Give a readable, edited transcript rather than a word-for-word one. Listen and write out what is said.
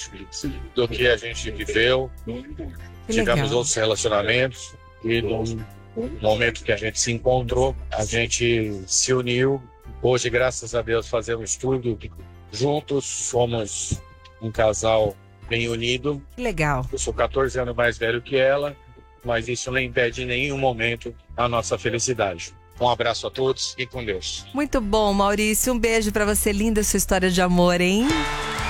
diferente do que a gente viveu. Tivemos outros relacionamentos e no momento que a gente se encontrou, a gente se uniu. Hoje, graças a Deus, fazemos tudo juntos, somos um casal bem unido. Que legal. Eu sou 14 anos mais velho que ela, mas isso não impede em nenhum momento a nossa felicidade. Um abraço a todos e com Deus. Muito bom, Maurício. Um beijo pra você. Linda sua história de amor, hein?